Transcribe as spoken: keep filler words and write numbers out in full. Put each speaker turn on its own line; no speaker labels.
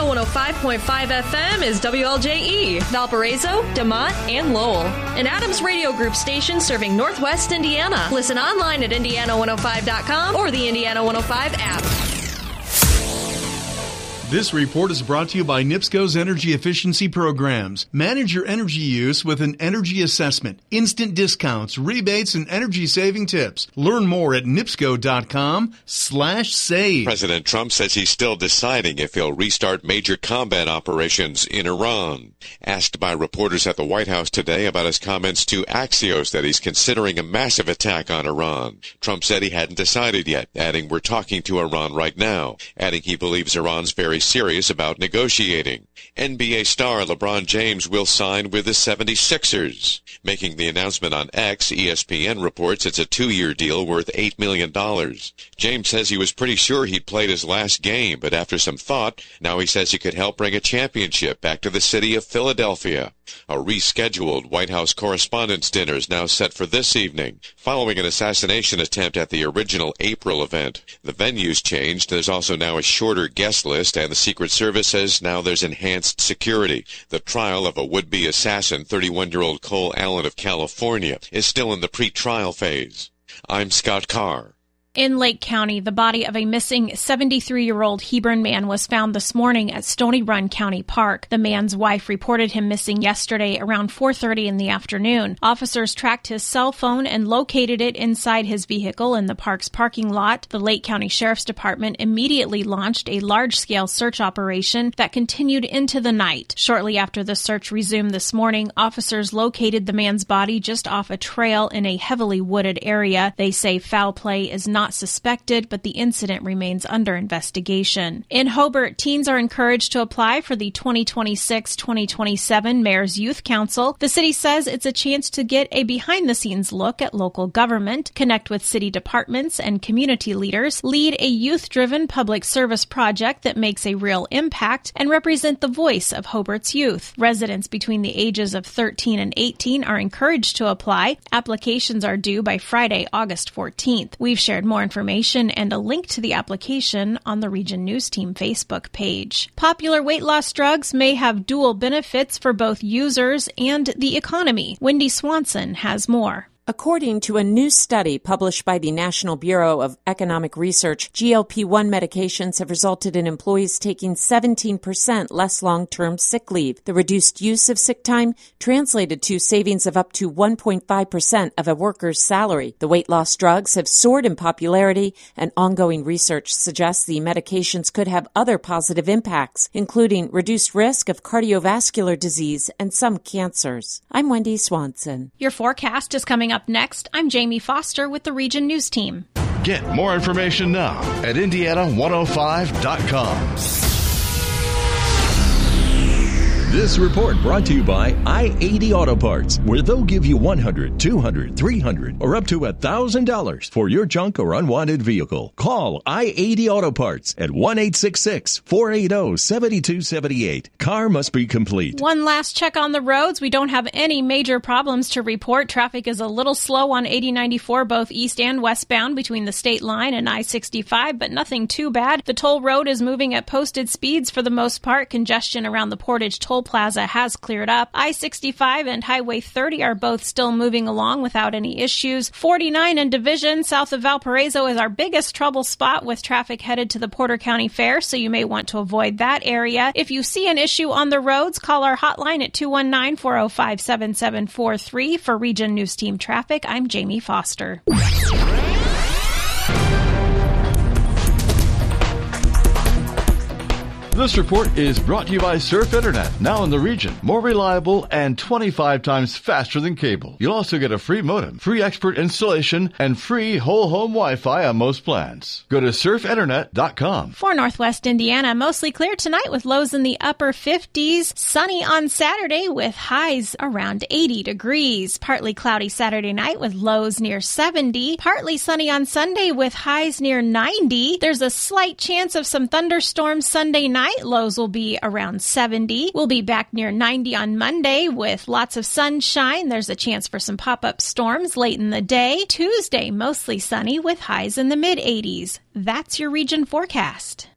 one oh five point five F M is W L J E, Valparaiso, DeMont, and Lowell. An Adams Radio Group station serving Northwest Indiana. Listen online at Indiana one oh five dot com or the Indiana one oh five app.
This report is brought to you by NIPSCO's Energy Efficiency Programs. Manage your energy use with an energy assessment, instant discounts, rebates, and energy-saving tips. Learn more at nipsco.com slash save.
President Trump says he's still deciding if he'll restart major combat operations in Iran. Asked by reporters at the White House today about his comments to Axios that he's considering a massive attack on Iran, Trump said he hadn't decided yet, adding, "We're talking to Iran right now," adding he believes Iran's very serious about negotiating. N B A star LeBron James will sign with the seventy-sixers. Making the announcement on X, E S P N reports it's a two-year deal worth eight million dollars. James says he was pretty sure he'd played his last game, but after some thought, now he says he could help bring a championship back to the city of Philadelphia. A rescheduled White House Correspondents' Dinner is now set for this evening, following an assassination attempt at the original April event. The venue's changed. There's also now a shorter guest list, and the Secret Service says now there's enhanced security. The trial of a would-be assassin, thirty-one-year-old Cole Allen of California, is still in the pre-trial phase. I'm Scott Carr.
In Lake County, the body of a missing seventy-three-year-old Hebron man was found this morning at Stony Run County Park. The man's wife reported him missing yesterday around four thirty in the afternoon. Officers tracked his cell phone and located it inside his vehicle in the park's parking lot. The Lake County Sheriff's Department immediately launched a large-scale search operation that continued into the night. Shortly after the search resumed this morning, officers located the man's body just off a trail in a heavily wooded area. They say foul play is not Not suspected, but the incident remains under investigation. In Hobart, teens are encouraged to apply for the twenty twenty-six twenty twenty-seven Mayor's Youth Council. The city says it's a chance to get a behind-the-scenes look at local government, connect with city departments and community leaders, lead a youth-driven public service project that makes a real impact, and represent the voice of Hobart's youth. Residents between the ages of thirteen and eighteen are encouraged to apply. Applications are due by Friday, August fourteenth. We've shared more information and a link to the application on the Region News Team Facebook page. Popular weight loss drugs may have dual benefits for both users and the economy. Wendy Swanson has more.
According to a new study published by the National Bureau of Economic Research, G L P one medications have resulted in employees taking seventeen percent less long-term sick leave. The reduced use of sick time translated to savings of up to one point five percent of a worker's salary. The weight loss drugs have soared in popularity, and ongoing research suggests the medications could have other positive impacts, including reduced risk of cardiovascular disease and some cancers. I'm Wendy Swanson.
Your forecast is coming up next. I'm Jamie Foster with the Region News Team.
Get more information now at Indiana one oh five dot com.
This report brought to you by I eighty Auto Parts, where they'll give you one hundred, two hundred, three hundred, or up to one thousand dollars for your junk or unwanted vehicle. Call I eighty Auto Parts at one eight six six, four eight zero, seven two seven eight. Car must be complete.
One last check on the roads. We don't have any major problems to report. Traffic is a little slow on eighty ninety-four, both east and westbound between the state line and I sixty-five, but nothing too bad. The toll road is moving at posted speeds for the most part. Congestion around the Portage Toll Plaza has cleared up. I sixty-five and Highway thirty are both still moving along without any issues. forty-nine and Division south of Valparaiso is our biggest trouble spot with traffic headed to the Porter County Fair, so you may want to avoid that area. If you see an issue on the roads, call our hotline at two one nine, four oh five, seven seven four three. For Region News Team Traffic, I'm Jamie Foster.
This report is brought to you by Surf Internet, now in the region. More reliable and twenty-five times faster than cable. You'll also get a free modem, free expert installation, and free whole home Wi-Fi on most plans. Go to surf internet dot com.
For Northwest Indiana, mostly clear tonight with lows in the upper fifties. Sunny on Saturday with highs around eighty degrees. Partly cloudy Saturday night with lows near seventy. Partly sunny on Sunday with highs near ninety. There's a slight chance of some thunderstorms Sunday night. Lows will be around seventy. We'll be back near ninety on Monday with lots of sunshine. There's a chance for some pop-up storms late in the day. Tuesday, mostly sunny with highs in the mid-eighties. That's your region forecast.